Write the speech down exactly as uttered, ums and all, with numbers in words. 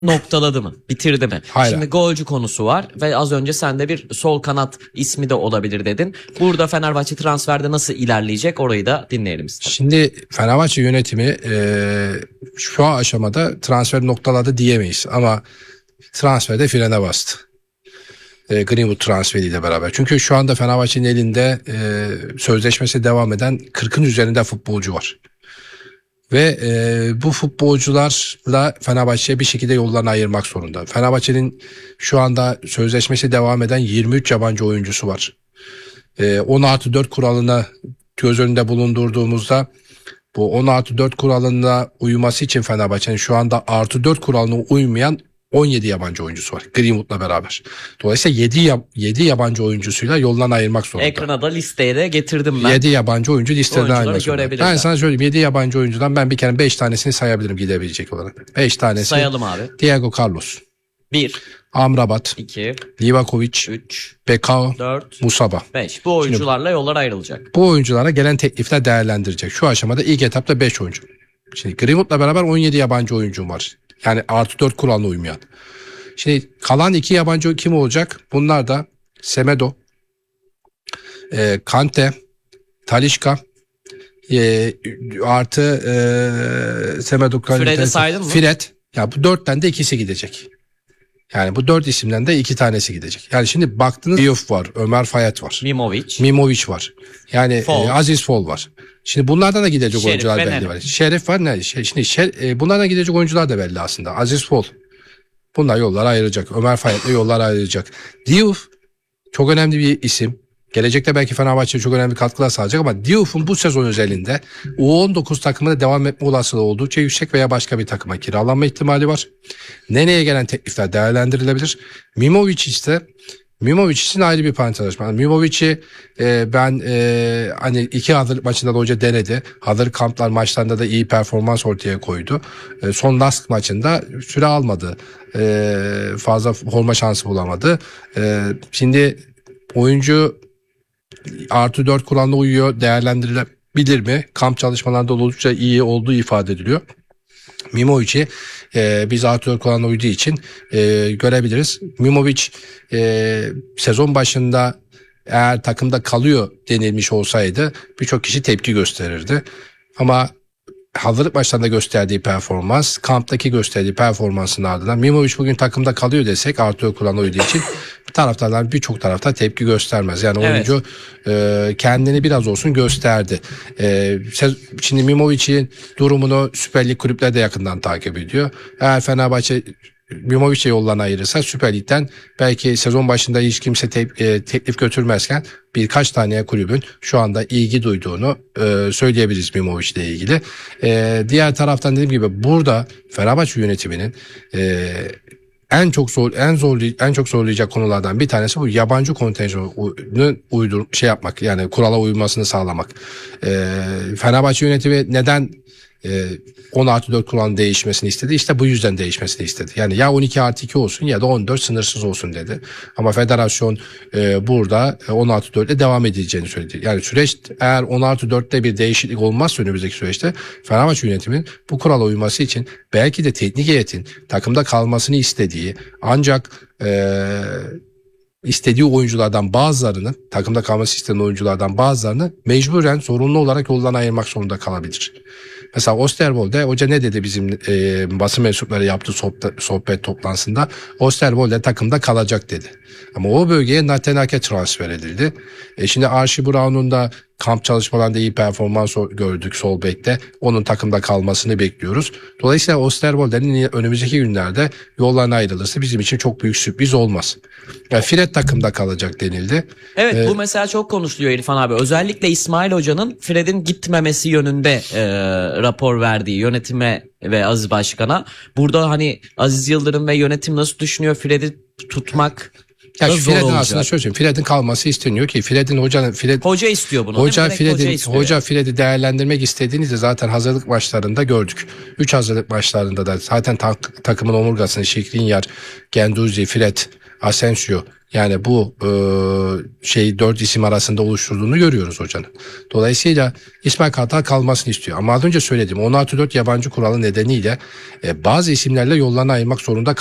noktaladı mı? Bitirdi mi? Hayır. Şimdi golcü konusu var ve az önce sen de bir sol kanat ismi de olabilir dedin. Burada Fenerbahçe transferde nasıl ilerleyecek orayı da dinleyelim istedim. Şimdi Fenerbahçe yönetimi e, şu aşamada transfer noktaladı diyemeyiz ama transferde frene bastı. E, Greenwood transferiyle beraber. Çünkü şu anda Fenerbahçe'nin elinde e, sözleşmesi devam eden kırkın üzerinde futbolcu var. Ve e, bu futbolcularla Fenerbahçe bir şekilde yollarını ayırmak zorunda. Fenerbahçe'nin şu anda sözleşmesi devam eden yirmi üç yabancı oyuncusu var. E, on artı dört kuralına göz önünde bulundurduğumuzda bu on artı dört kuralına uyması için Fenerbahçe'nin şu anda artı dört kuralına uymayan on yedi yabancı oyuncusu var Greenwood'la beraber. Dolayısıyla yedi, yedi yabancı oyuncusuyla yoldan ayırmak zorunda. Ekrana da listeye de getirdim ben. yedi yabancı oyuncu listeden ayırmak zorunda. görebilirler. Ben sana söyleyeyim, yedi yabancı oyuncudan ben bir kere beş tanesini sayabilirim gidebilecek olarak. beş tanesi. Sayalım abi. Diego Carlos, bir, Amrabat, iki, Livakovic, üç, Bekao, dört, Musaba. beş. Bu oyuncularla yollar ayrılacak. Bu oyunculara gelen teklifler değerlendirecek. Şu aşamada ilk etapta beş oyuncu. Şimdi Greenwood'la beraber on yedi yabancı oyuncum var. Yani artı dört kuralına uymayan. Şimdi kalan iki yabancı kim olacak? Bunlar da Semedo, e, Kante, Talisca, e, artı e, Semedo, Kante, Fred'i saydın mı? Fred. Ya bu dörtten de ikisi gidecek. Yani bu dört isimden de iki tanesi gidecek. Yani şimdi baktığınız Diouf var, Ömer Fayet var. Mimovic. Mimovic var. Yani Fol. e, Aziz Fol var. Şimdi bunlardan da gidecek Şerif oyuncular ve belli Nene. var. Şerif var ne? Şey, şimdi şer, e, bunlardan gidecek oyuncular da belli aslında. Aziz Fol. Bunlar yollar ayıracak. Ömer Fayet'le yollar ayıracak. Diouf çok önemli bir isim. Gelecekte belki Fenerbahçe'ye çok önemli katkılar sağlayacak ama Diouf'un bu sezon özelinde U on dokuz takımına devam etme olasılığı oldukça yüksek veya başka bir takıma kiralanma ihtimali var. Nene'ye gelen teklifler değerlendirilebilir. Mimovic ise Mimovic için ayrı bir parantez açma. Mimovic'i e, ben e, hani iki hazırlık maçında da hoca denedi. Hazırlık kamplar maçlarında da iyi performans ortaya koydu. E, son Lask maçında süre almadı. E, fazla forma şansı bulamadı. E, şimdi oyuncu artı dört kuralına uyuyor, değerlendirilebilir mi? Kamp çalışmalarında oldukça iyi olduğu ifade ediliyor. Mimovic'i e, biz artı dört kuralına uyduğu için e, görebiliriz. Mimovic e, sezon başında eğer takımda kalıyor denilmiş olsaydı birçok kişi tepki gösterirdi. Ama hazırlık maçlarında gösterdiği performans, kamptaki gösterdiği performansın ardından Mimovic bugün takımda kalıyor desek artı dört kuralına uyduğu için taraftarlar birçok tarafta tepki göstermez. Yani Evet. oyuncu e, kendini biraz olsun gösterdi. E, şimdi Mimovic'in durumunu Süper Lig kulüpler de yakından takip ediyor. Eğer Fenerbahçe Mimovic'e yollarına ayırırsa Süper Lig'den belki sezon başında hiç kimse te, e, teklif götürmezken birkaç tane kulübün şu anda ilgi duyduğunu e, söyleyebiliriz Mimovic ile ilgili. E, diğer taraftan dediğim gibi burada Fenerbahçe yönetiminin e, en çok zor en zorlu en çok zorlayacak konulardan bir tanesi bu yabancı kontenjanı uydur şey yapmak, yani kurala uymasını sağlamak. E, Fenerbahçe yönetimi neden e, on artı dört kuralın değişmesini istedi? İşte bu yüzden değişmesini istedi. Yani ya on iki artı iki olsun ya da on dört sınırsız olsun dedi. Ama federasyon e, burada on artı dört ile devam edileceğini söyledi. Yani süreç eğer on artı dörtte bir değişiklik olmazsa önümüzdeki süreçte Fenerbahçe yönetiminin bu kurala uyması için belki de teknik heyetin takımda kalmasını istediği ancak eee istediği oyunculardan bazılarını, takımda kalması istenen oyunculardan bazılarını mecburen zorunlu olarak yoldan ayırmak zorunda kalabilir. Mesela Osterwolde hoca ne dedi bizim e, basın mensupları yaptığı sohbet, sohbet toplantısında? Osterwolde takımda kalacak dedi. Ama o bölgeye Natenake transfer edildi. E şimdi Archie Brown'un da kamp çalışmalarında iyi performans gördük sol bekte. Onun takımda kalmasını bekliyoruz. Dolayısıyla Osterwolde'nin önümüzdeki günlerde yollarına ayrılırsa bizim için çok büyük sürpriz olmaz. Yani Fred takımda kalacak denildi. Evet ee, bu mesela çok konuşuluyor İrfan abi. Özellikle İsmail Hoca'nın Fred'in gitmemesi yönünde e, rapor verdiği yönetime ve Aziz Başkan'a. Burada hani Aziz Yıldırım ve yönetim nasıl düşünüyor Fred'i tutmak Ya da şu zor Fred'in olacak. aslında şöyle söyleyeyim. Fred'in kalması isteniyor ki Fred'in hocanın Fred Hoca istiyor bunu. Hoca değil mi? Direkt Fred'in istiyor hoca yani. Fred'i değerlendirmek istediğinizde zaten hazırlık maçlarında gördük. üç hazırlık maçlarında da zaten tak- takımın omurgasını Skriniar, Guendouzi, Fred, Asensio yani bu e, şey dört isim arasında oluşturduğunu görüyoruz hocanın. Dolayısıyla İsmail Kartal kalmasını istiyor. Ama az önce söylediğim on artı dört yabancı kuralı nedeniyle e, bazı isimlerle yollarını ayırmak zorunda